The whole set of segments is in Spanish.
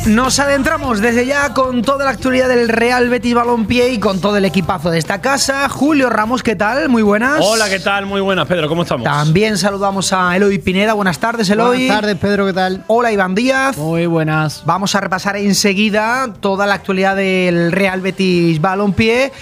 Nos adentramos desde ya con toda la actualidad del Real Betis Balompié y con todo el equipazo de esta casa. Julio Ramos, ¿qué tal? Muy buenas. Hola, ¿qué tal? Muy buenas, Pedro, ¿cómo estamos? También saludamos a Eloy Pineda. Buenas tardes, Eloy. Buenas tardes, Pedro, ¿qué tal? Hola, Iván Díaz. Muy buenas. Vamos a repasar enseguida toda la actualidad del Real Betis Balompié,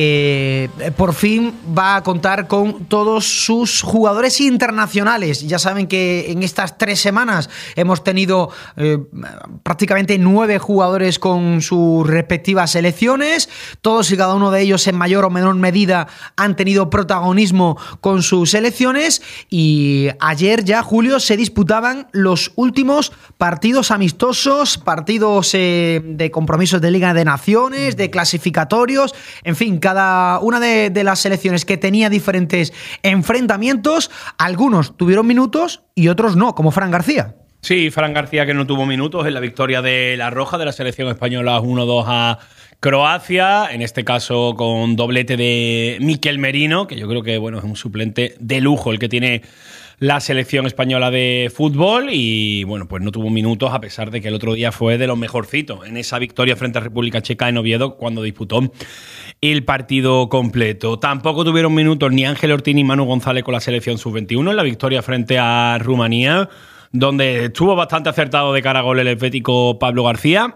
que por fin va a contar con todos sus jugadores internacionales. Ya saben que en estas 3 semanas hemos tenido prácticamente 9 jugadores con sus respectivas selecciones. Todos y cada uno de ellos en mayor o menor medida han tenido protagonismo con sus selecciones, y ayer ya, Julio, se disputaban los últimos partidos amistosos, partidos de compromisos de Liga de Naciones, de clasificatorios, en fin, cada una de las selecciones que tenía diferentes enfrentamientos. Algunos tuvieron minutos y otros no, como Fran García. Sí, Fran García, que no tuvo minutos en la victoria de la Roja de la selección española 1-2 a Croacia, en este caso con doblete de Mikel Merino, que yo creo que bueno, es un suplente de lujo el que tiene la selección española de fútbol, y bueno, pues no tuvo minutos, a pesar de que el otro día fue de los mejorcitos en esa victoria frente a República Checa en Oviedo cuando disputó el partido completo. Tampoco tuvieron minutos ni Ángel Ortín ni Manu González con la selección sub-21 en la victoria frente a Rumanía, donde estuvo bastante acertado de cara a gol el helvético Pablo García.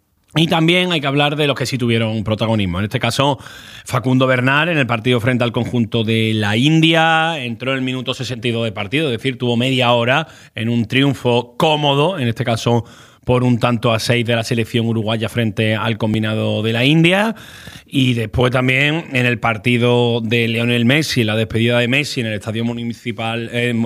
Y también hay que hablar de los que sí tuvieron protagonismo. En este caso, Facundo Bernal, en el partido frente al conjunto de la India, entró en el minuto 62 de partido, es decir, tuvo media hora en un triunfo cómodo, en este caso por 1-6 de la selección uruguaya frente al combinado de la India. Y después también en el partido de Lionel Messi, la despedida de Messi en el estadio municipal, en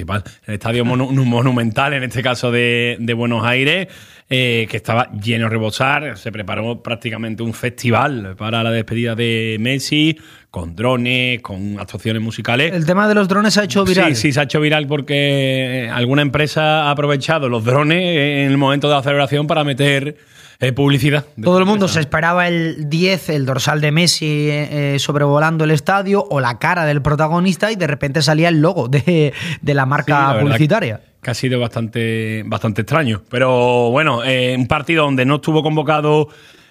el estadio monumental, en este caso de Buenos Aires, que estaba lleno a rebosar. Se preparó prácticamente un festival para la despedida de Messi, con drones, con actuaciones musicales. El tema de los drones se ha hecho viral. Sí, se ha hecho viral porque alguna empresa ha aprovechado los drones en el momento de la celebración para meter publicidad. Todo el mundo se esperaba el 10, el dorsal de Messi sobrevolando el estadio, o la cara del protagonista, y de repente salía el logo de la marca publicitaria. Que ha sido bastante extraño. Pero bueno, un partido donde no estuvo convocado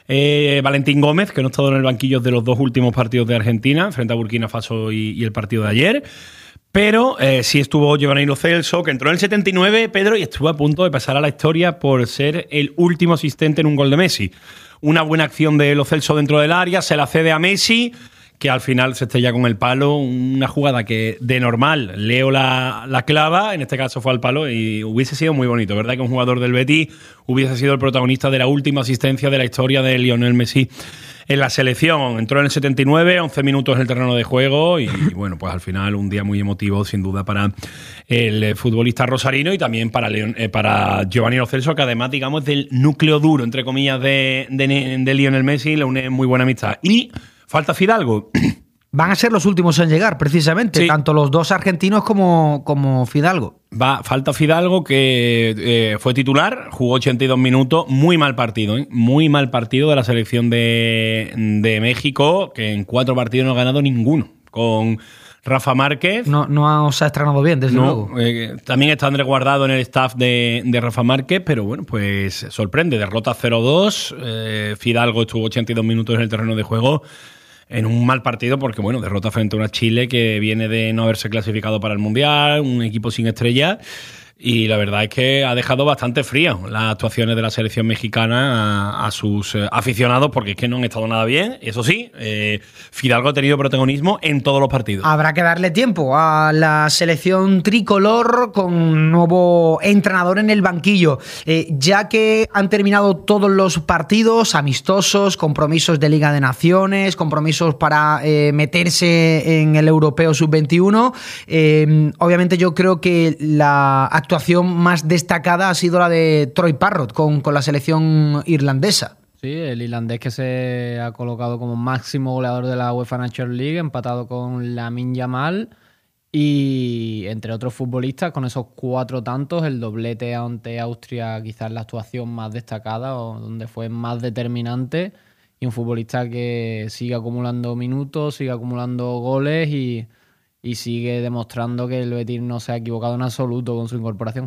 Valentín Gómez, que no ha estado en el banquillo de los 2 últimos partidos de Argentina, frente a Burkina Faso y el partido de ayer. Pero sí estuvo Giovanni Lo Celso, que entró en el 79, Pedro, y estuvo a punto de pasar a la historia por ser el último asistente en un gol de Messi. Una buena acción de Lo Celso dentro del área, se la cede a Messi, que al final se estrella con el palo. Una jugada que de normal Leo la clava, en este caso fue al palo, y hubiese sido muy bonito, ¿verdad? Que un jugador del Betis hubiese sido el protagonista de la última asistencia de la historia de Lionel Messi en la selección. Entró en el 79, 11 minutos en el terreno de juego, y bueno, pues al final un día muy emotivo sin duda para el futbolista rosarino, y también para Giovanni Lo Celso, que además, digamos, del núcleo duro, entre comillas, de Lionel Messi, le une muy buena amistad. Y falta Fidalgo. Van a ser los últimos en llegar, precisamente, sí. Tanto los 2 argentinos como Fidalgo. Falta Fidalgo, que fue titular, jugó 82 minutos, muy mal partido, muy mal partido de la selección de México, que en 4 partidos no ha ganado ninguno, con Rafa Márquez. No se ha estrenado bien, desde luego. También está Andrés Guardado en el staff de Rafa Márquez, pero bueno, pues sorprende, derrota 0-2, Fidalgo estuvo 82 minutos en el terreno de juego, en un mal partido porque, bueno, derrota frente a una Chile que viene de no haberse clasificado para el Mundial, un equipo sin estrella, y la verdad es que ha dejado bastante frío las actuaciones de la selección mexicana a sus aficionados, porque es que no han estado nada bien. Eso sí, Fidalgo ha tenido protagonismo en todos los partidos. Habrá que darle tiempo a la selección tricolor con nuevo entrenador en el banquillo. Ya que han terminado todos los partidos amistosos, compromisos de Liga de Naciones, compromisos para meterse en el Europeo Sub-21, obviamente yo creo que la actuación más destacada ha sido la de Troy Parrott con la selección irlandesa. Sí, el irlandés que se ha colocado como máximo goleador de la UEFA Nations League, empatado con Lamine Yamal, y entre otros futbolistas, con esos 4 tantos, el doblete ante Austria quizás la actuación más destacada, o donde fue más determinante, y un futbolista que sigue acumulando minutos, sigue acumulando goles y sigue demostrando que el Betis no se ha equivocado en absoluto con su incorporación.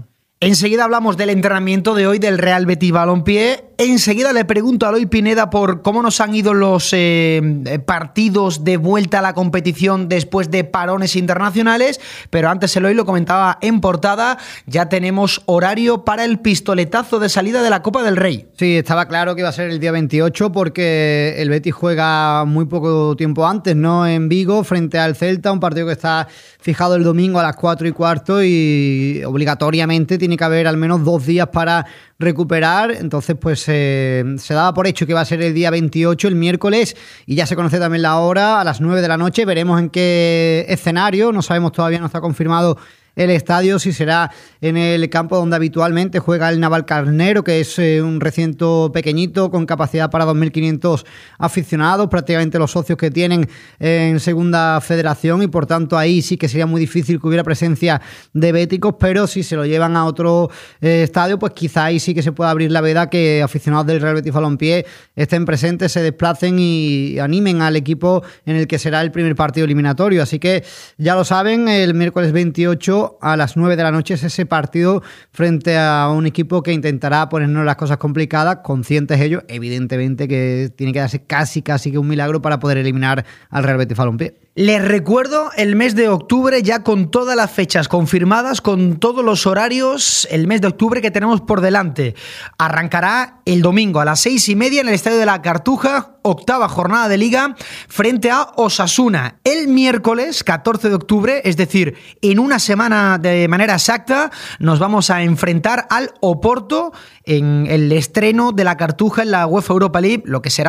Enseguida hablamos del entrenamiento de hoy del Real Betis Balompié. Enseguida le pregunto a Eloy Pineda por cómo nos han ido los partidos de vuelta a la competición después de parones internacionales. Pero antes Eloy lo comentaba en portada, ya tenemos horario para el pistoletazo de salida de la Copa del Rey. Sí, estaba claro que iba a ser el día 28 porque el Betis juega muy poco tiempo antes, ¿no? En Vigo, frente al Celta, un partido que está fijado el domingo a las 4:15 y obligatoriamente tiene que haber al menos 2 días para recuperar. Entonces pues se daba por hecho que va a ser el día 28, el miércoles, y ya se conoce también la hora, a las 9 de la noche. Veremos en qué escenario, no sabemos todavía, no está confirmado el estadio, si será en el campo donde habitualmente juega el Navalcarnero, que es un recinto pequeñito con capacidad para 2.500 aficionados, prácticamente los socios que tienen en Segunda Federación, y por tanto ahí sí que sería muy difícil que hubiera presencia de béticos, pero si se lo llevan a otro estadio, pues quizá ahí sí que se pueda abrir la veda que aficionados del Real Betis Balompié estén presentes, se desplacen y animen al equipo en el que será el primer partido eliminatorio. Así que ya lo saben, el miércoles 28 a las 9 de la noche es ese partido frente a un equipo que intentará ponernos las cosas complicadas, conscientes ellos, evidentemente, que tiene que darse casi que un milagro para poder eliminar al Real Betis Balompié. Les recuerdo el mes de octubre ya con todas las fechas confirmadas, con todos los horarios, el mes de octubre que tenemos por delante. Arrancará el domingo a las 6:30 en el Estadio de la Cartuja, 8ª jornada de Liga frente a Osasuna. El miércoles 14 de octubre, es decir, en una semana de manera exacta, nos vamos a enfrentar al Oporto en el estreno de la Cartuja en la UEFA Europa League, lo que será